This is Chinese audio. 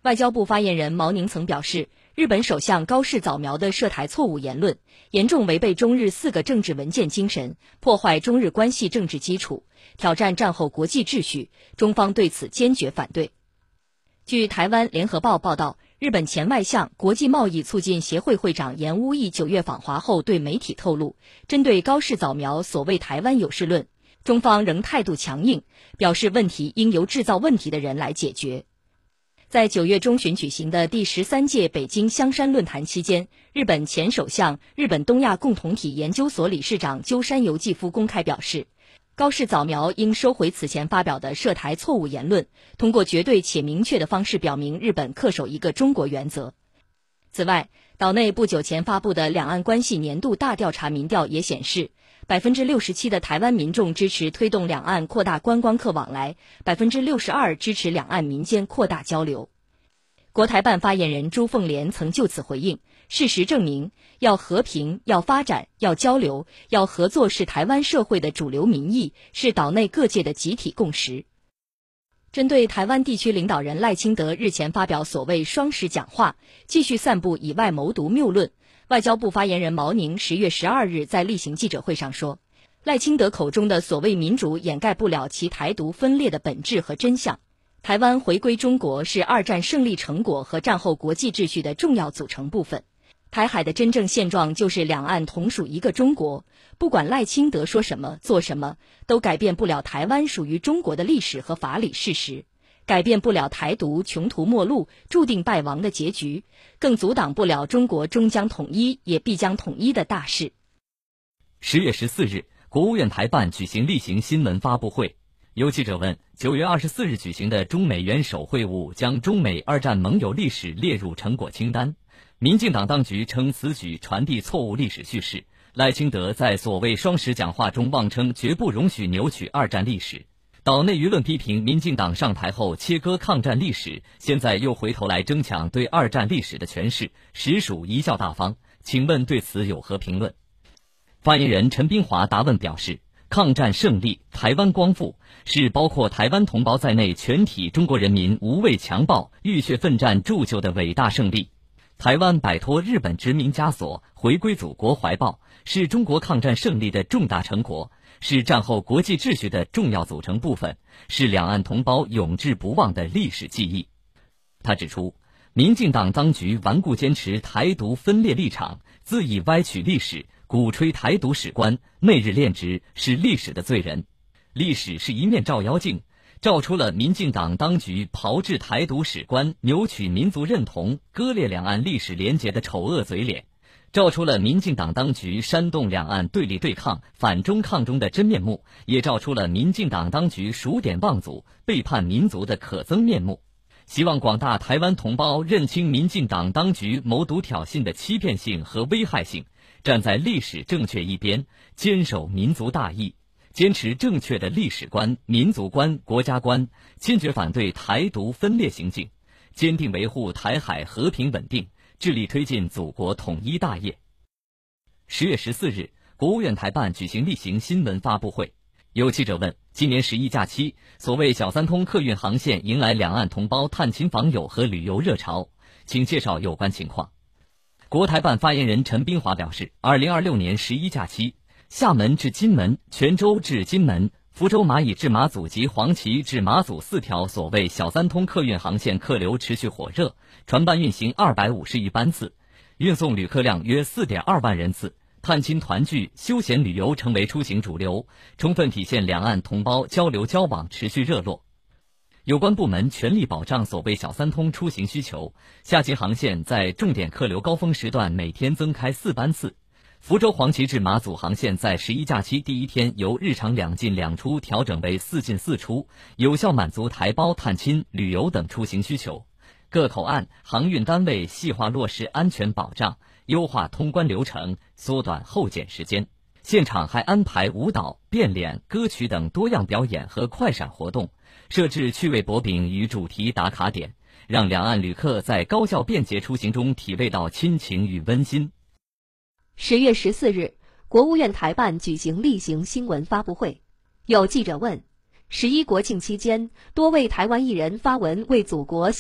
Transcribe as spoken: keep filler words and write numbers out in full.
外交部发言人毛宁曾表示，日本首相高市早苗的涉台错误言论，严重违背中日四个政治文件精神，破坏中日关系政治基础，挑战战后国际秩序，中方对此坚决反对。据台湾联合报报道，日本前外相、国际贸易促进协会会长严乌义九月访华后对媒体透露，针对高市早苗所谓台湾有事论，中方仍态度强硬，表示问题应由制造问题的人来解决。在九月中旬举行的第十三届北京香山论坛期间，日本前首相、日本东亚共同体研究所理事长鸠山由纪夫公开表示，高市早苗应收回此前发表的涉台错误言论，通过绝对且明确的方式表明日本恪守一个中国原则。此外，岛内不久前发布的两岸关系年度大调查民调也显示，百分之六十七的台湾民众支持推动两岸扩大观光客往来，百分之六十二支持两岸民间扩大交流。国台办发言人朱凤莲曾就此回应，事实证明，要和平、要发展、要交流、要合作是台湾社会的主流民意，是岛内各界的集体共识。针对台湾地区领导人赖清德日前发表所谓双十讲话，继续散布以外谋独谬论，外交部发言人毛宁十月十二日在例行记者会上说，赖清德口中的所谓民主掩盖不了其台独分裂的本质和真相。台湾回归中国是二战胜利成果和战后国际秩序的重要组成部分。台海的真正现状就是两岸同属一个中国，不管赖清德说什么做什么，都改变不了台湾属于中国的历史和法理事实，改变不了台独穷途末路注定败亡的结局，更阻挡不了中国终将统一也必将统一的大势。 十月十四日，国务院台办举行例行新闻发布会。有记者问，九月二十四日举行的中美元首会晤将中美二战盟友历史列入成果清单，民进党当局称此举传递错误历史叙事，赖清德在所谓双十讲话中妄称绝不容许扭曲二战历史。岛内舆论批评民进党上台后切割抗战历史，现在又回头来争抢对二战历史的诠释，实属贻笑大方，请问对此有何评论？发言人陈斌华答问表示，抗战胜利，台湾光复，是包括台湾同胞在内全体中国人民无畏强暴、浴血奋战铸就的伟大胜利。台湾摆脱日本殖民枷锁，回归祖国怀抱，是中国抗战胜利的重大成果，是战后国际秩序的重要组成部分，是两岸同胞永志不忘的历史记忆。他指出，民进党当局顽固坚持台独分裂立场，恣意歪曲历史，鼓吹台独史观，媚日恋殖，是历史的罪人。历史是一面照妖镜，照出了民进党当局炮制台独史观，扭曲民族认同，割裂两岸历史连结的丑恶嘴脸，照出了民进党当局煽动两岸对立对抗、反中抗中的真面目，也照出了民进党当局数典忘祖、背叛民族的可憎面目。希望广大台湾同胞认清民进党当局谋独挑衅的欺骗性和危害性，站在历史正确一边，坚守民族大义，坚持正确的历史观、民族观、国家观，坚决反对台独分裂行径，坚定维护台海和平稳定，致力推进祖国统一大业。十月十四日，国务院台办举行例行新闻发布会。有记者问，今年十一假期，所谓小三通客运航线迎来两岸同胞探亲访友和旅游热潮，请介绍有关情况。国台办发言人陈斌华表示，二零二六年十一假期，厦门至金门、泉州至金门、福州蚂蚁至马祖及黄岐至马祖四条所谓小三通客运航线客流持续火热，船班运行二百五十余班次，运送旅客量约 四点二万人次，探亲团聚、休闲旅游成为出行主流，充分体现两岸同胞交流交往持续热络。有关部门全力保障所谓小三通出行需求，下级航线在重点客流高峰时段每天增开四班次。福州黄岐至马祖航线在十一假期第一天由日常两进两出调整为四进四出，有效满足台胞探亲、旅游等出行需求。各口岸、航运单位细化落实安全保障，优化通关流程，缩短候检时间。现场还安排舞蹈、变脸、歌曲等多样表演和快闪活动，设置趣味薄饼与主题打卡点，让两岸旅客在高效便捷出行中体味到亲情与温馨。 十月十四日，国务院台办举行例行新闻发布会。有记者问，十一国庆期间，多位台湾艺人发文为祖国